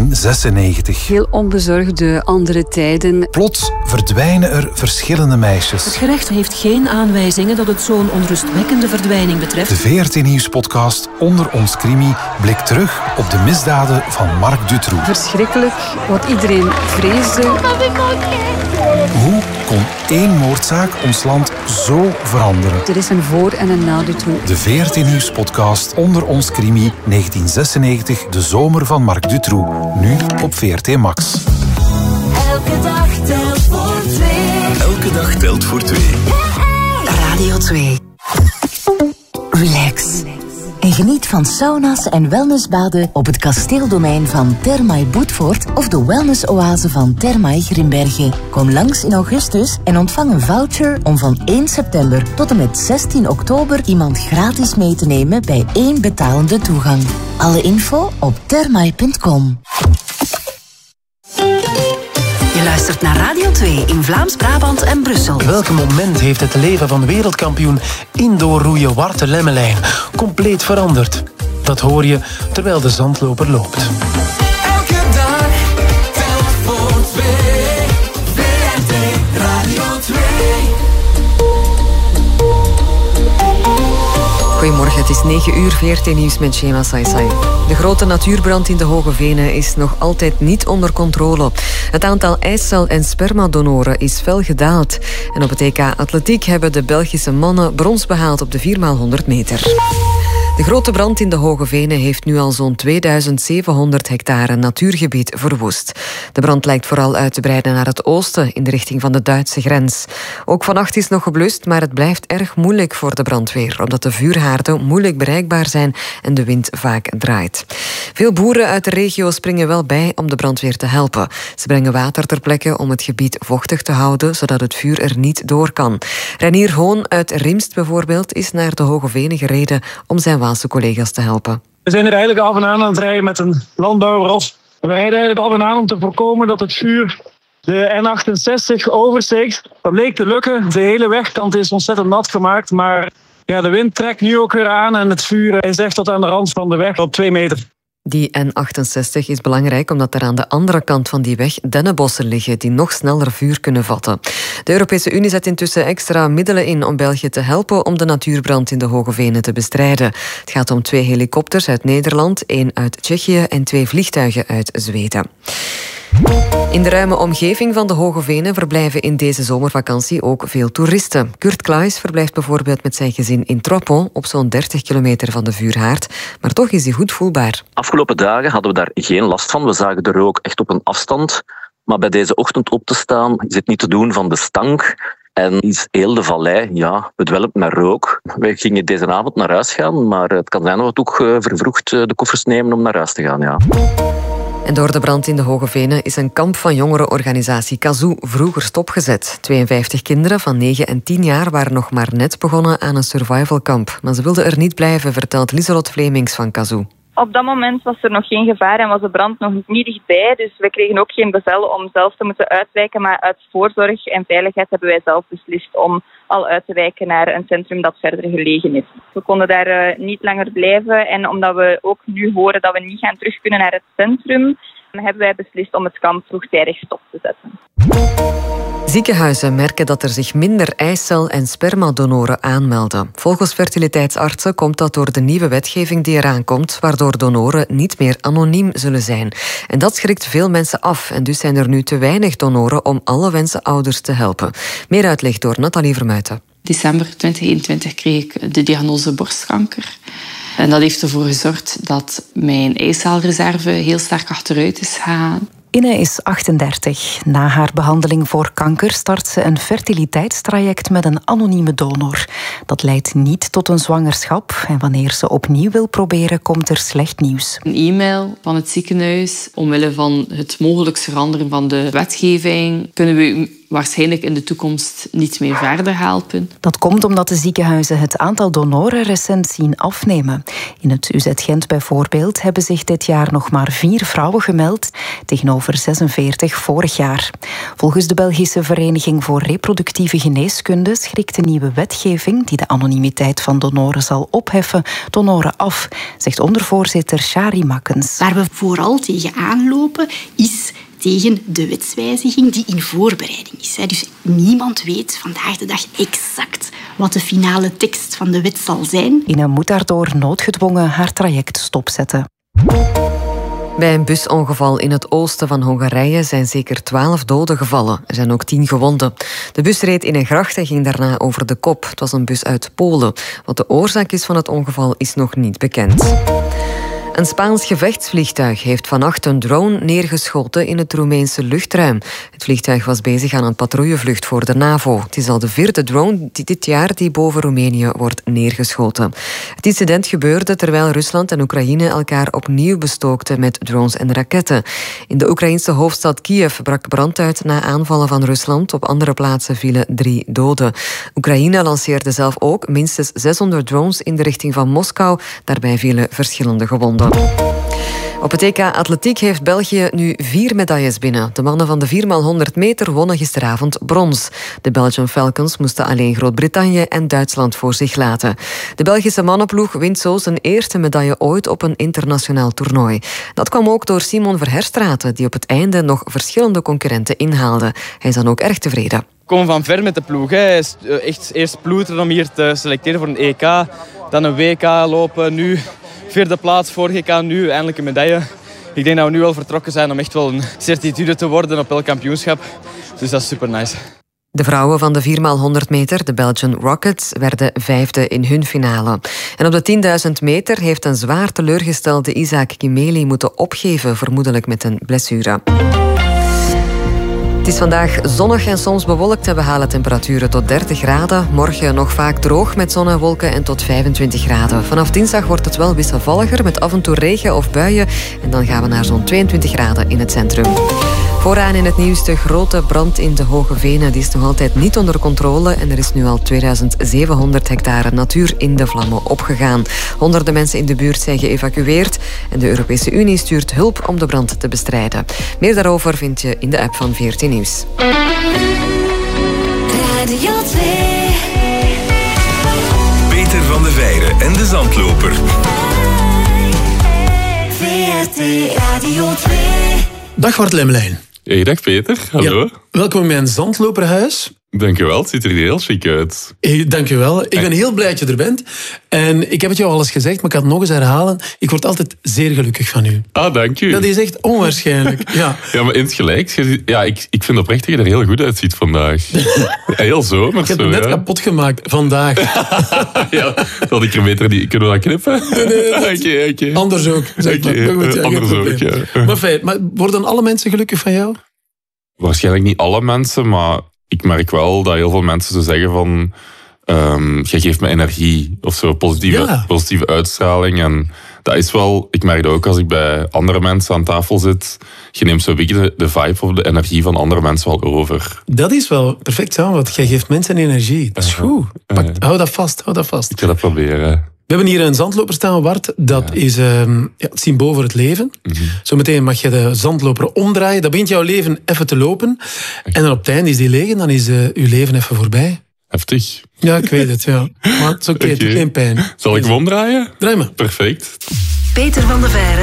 1996. Heel onbezorgde andere tijden. Plots verdwijnen er verschillende meisjes. Het gerecht heeft geen aanwijzingen dat het zo'n onrustwekkende verdwijning betreft. De VRT Nieuws-podcast Onder ons Crimi blikt terug op de misdaden van Marc Dutroux. Verschrikkelijk, wat iedereen vreesde. Hoe kon één moordzaak ons land zo veranderen? Er is een voor- en een na Dutroux. De VRT Nieuws-podcast Onder ons Crimi 1996, de zomer van Marc Dutroux. Nu op VRT Max. Elke dag telt voor twee. Elke dag telt voor twee. Radio 2. Relax. En geniet van sauna's en wellnessbaden op het kasteeldomein van Thermae Boetvoort of de wellnessoase van Thermae Grimbergen. Kom langs in augustus en ontvang een voucher om van 1 september tot en met 16 oktober iemand gratis mee te nemen bij 1 betalende toegang. Alle info op thermae.com. Je luistert naar Radio 2 in Vlaams-Brabant en Brussel. Welk moment heeft het leven van wereldkampioen indoorroeien Warte Lemmelijn compleet veranderd? Dat hoor je terwijl de zandloper loopt. Elke dag telt voor twee. VRT Radio 2. Goedemorgen, het is 9 uur, VRT Nieuws met Shema Saisai. De grote natuurbrand in de Hoge Venen is nog altijd niet onder controle. Het aantal eicel- en spermadonoren is fel gedaald. En op het EK Atletiek hebben de Belgische mannen brons behaald op de 4x100 meter. De grote brand in de Hoge Venen heeft nu al zo'n 2700 hectare natuurgebied verwoest. De brand lijkt vooral uit te breiden naar het oosten, in de richting van de Duitse grens. Ook vannacht is nog geblust, maar het blijft erg moeilijk voor de brandweer, omdat de vuurhaarden moeilijk bereikbaar zijn en de wind vaak draait. Veel boeren uit de regio springen wel bij om de brandweer te helpen. Ze brengen water ter plekke om het gebied vochtig te houden, zodat het vuur er niet door kan. Reinier Hoon uit Rimst bijvoorbeeld is naar de Hoge Venen gereden om zijn Waalse collega's te helpen. We zijn er eigenlijk af en aan het rijden met een landbouwros. We rijden eigenlijk af en aan om te voorkomen dat het vuur de N68 oversteekt. Dat bleek te lukken. De hele wegkant is ontzettend nat gemaakt. Maar ja, de wind trekt nu ook weer aan en het vuur is echt tot aan de rand van de weg op 2 meter. Die N68 is belangrijk omdat er aan de andere kant van die weg dennenbossen liggen die nog sneller vuur kunnen vatten. De Europese Unie zet intussen extra middelen in om België te helpen om de natuurbrand in de Hoge Venen te bestrijden. Het gaat om 2 helikopters uit Nederland, 1 uit Tsjechië en 2 vliegtuigen uit Zweden. In de ruime omgeving van de Hoge Venen verblijven in deze zomervakantie ook veel toeristen. Kurt Klaes verblijft bijvoorbeeld met zijn gezin in Tropon op zo'n 30 kilometer van de vuurhaard. Maar toch is die goed voelbaar. Afgelopen dagen hadden we daar geen last van. We zagen de rook echt op een afstand. Maar bij deze ochtend op te staan is het niet te doen van de stank. En is heel de vallei bedwelmd met rook. Wij gingen deze avond naar huis gaan, maar het kan zijn dat we toch vervroegd de koffers nemen om naar huis te gaan. Ja. En door de brand in de Hoge Venen is een kamp van jongerenorganisatie Kazoo vroeger stopgezet. 52 kinderen van 9 en 10 jaar waren nog maar net begonnen aan een survivalkamp. Maar ze wilden er niet blijven, vertelt Lieselot Vlemings van Kazoo. Op dat moment was er nog geen gevaar en was de brand nog niet dichtbij. Dus we kregen ook geen bevel om zelf te moeten uitwijken. Maar uit voorzorg en veiligheid hebben wij zelf beslist om al uit te wijken naar een centrum dat verder gelegen is. We konden daar niet langer blijven. En omdat we ook nu horen dat we niet gaan terug kunnen naar het centrum, hebben wij beslist om het kamp vroegtijdig stop te zetten. Ziekenhuizen merken dat er zich minder eicel- en spermadonoren aanmelden. Volgens fertiliteitsartsen komt dat door de nieuwe wetgeving die eraan komt, waardoor donoren niet meer anoniem zullen zijn. En dat schrikt veel mensen af en dus zijn er nu te weinig donoren om alle wensenouders te helpen. Meer uitleg door Nathalie Vermuijten. December 2021 kreeg ik de diagnose borstkanker. En dat heeft ervoor gezorgd dat mijn eicelreserve heel sterk achteruit is gegaan. Inne is 38. Na haar behandeling voor kanker start ze een fertiliteitstraject met een anonieme donor. Dat leidt niet tot een zwangerschap en wanneer ze opnieuw wil proberen, komt er slecht nieuws. Een e-mail van het ziekenhuis. Omwille van het mogelijk veranderen van de wetgeving kunnen we waarschijnlijk in de toekomst niet meer verder helpen. Dat komt omdat de ziekenhuizen het aantal donoren recent zien afnemen. In het UZ Gent bijvoorbeeld hebben zich dit jaar nog maar 4 vrouwen gemeld, tegenover 46 vorig jaar. Volgens de Belgische Vereniging voor Reproductieve Geneeskunde schrikt de nieuwe wetgeving, die de anonimiteit van donoren zal opheffen, donoren af, zegt ondervoorzitter Shari Makkens. Waar we vooral tegen aanlopen is tegen de wetswijziging die in voorbereiding is. Dus niemand weet vandaag de dag exact wat de finale tekst van de wet zal zijn. Ina moet daardoor noodgedwongen haar traject stopzetten. Bij een busongeval in het oosten van Hongarije zijn zeker 12 doden gevallen. Er zijn ook 10 gewonden. De bus reed in een gracht en ging daarna over de kop. Het was een bus uit Polen. Wat de oorzaak is van het ongeval is nog niet bekend. Een Spaans gevechtsvliegtuig heeft vannacht een drone neergeschoten in het Roemeense luchtruim. Het vliegtuig was bezig aan een patrouillevlucht voor de NAVO. Het is al de 4e drone dit jaar die boven Roemenië wordt neergeschoten. Het incident gebeurde terwijl Rusland en Oekraïne elkaar opnieuw bestookten met drones en raketten. In de Oekraïnse hoofdstad Kiev brak brand uit na aanvallen van Rusland. Op andere plaatsen vielen 3 doden. Oekraïne lanceerde zelf ook minstens 600 drones in de richting van Moskou. Daarbij vielen verschillende gewonden. Op het EK Atletiek heeft België nu 4 medailles binnen. De mannen van de 4x100 meter wonnen gisteravond brons. De Belgian Falcons moesten alleen Groot-Brittannië en Duitsland voor zich laten. De Belgische mannenploeg wint zo zijn eerste medaille ooit op een internationaal toernooi. Dat kwam ook door Simon Verherstraeten, die op het einde nog verschillende concurrenten inhaalde. Hij is dan ook erg tevreden. We komen van ver met de ploeg. Hij is echt eerst ploeteren om hier te selecteren voor een EK. Dan een WK lopen, nu 4e plaats, vorig EK, nu eindelijk een medaille. Ik denk dat we nu al vertrokken zijn om echt wel een certitude te worden op elk kampioenschap. Dus dat is super nice. De vrouwen van de 4x100 meter, de Belgian Rockets, werden 5e in hun finale. En op de 10.000 meter heeft een zwaar teleurgestelde Isaac Kimeli moeten opgeven, vermoedelijk met een blessure. Het is vandaag zonnig en soms bewolkt en we halen temperaturen tot 30 graden. Morgen nog vaak droog met zon en wolken en tot 25 graden. Vanaf dinsdag wordt het wel wisselvalliger met af en toe regen of buien. En dan gaan we naar zo'n 22 graden in het centrum. Vooraan in het nieuws de grote brand in de Hoge Venen. Die is nog altijd niet onder controle en er is nu al 2700 hectare natuur in de vlammen opgegaan. Honderden mensen in de buurt zijn geëvacueerd en de Europese Unie stuurt hulp om de brand te bestrijden. Meer daarover vind je in de app van 14 Nieuws. Radio 2. Peter van de Veire en de Zandloper. VRT Radio 2. Dag Wart Lemmelijn. Hey, dag Peter, hallo. Ja, welkom in mijn Zandloperhuis. Dank je wel, het ziet er heel chic uit. Hey, dank je wel. Ik ben heel blij dat je er bent. En ik heb het jou al eens gezegd, maar ik kan het nog eens herhalen. Ik word altijd zeer gelukkig van u. Ah, dank u. Dat is echt onwaarschijnlijk. Ja, ja maar insgelijks. Ja, ik vind oprecht dat je er heel goed uitziet vandaag. Heel zomers. Ik heb het net kapot gemaakt, vandaag. Ja, dat ik er beter die... Kunnen we dat knippen? Nee. Okay. Anders ook. Zeg maar. Goed, anders ook, ja. Maar fijn, maar worden alle mensen gelukkig van jou? Waarschijnlijk niet alle mensen, maar ik merk wel dat heel veel mensen zo zeggen van... jij geeft me energie of zo, positieve uitstraling. En dat is wel... Ik merk dat ook als ik bij andere mensen aan tafel zit. Je neemt zo'n beetje de vibe of de energie van andere mensen wel over. Dat is wel perfect samenvat. Jij geeft mensen energie. Dat is goed. Hou dat vast. Ik ga dat proberen. We hebben hier een zandloper staan, Wart. Dat is het symbool voor het leven. Mm-hmm. Zometeen mag je de zandloper omdraaien. Dan begint jouw leven even te lopen. En dan op het einde is die leeg en dan is uw leven even voorbij. Heftig. Ja, ik weet het, ja. Maar het is oké, het doet geen pijn. Zal ik hem omdraaien? Draai maar. Perfect. Peter van de Veire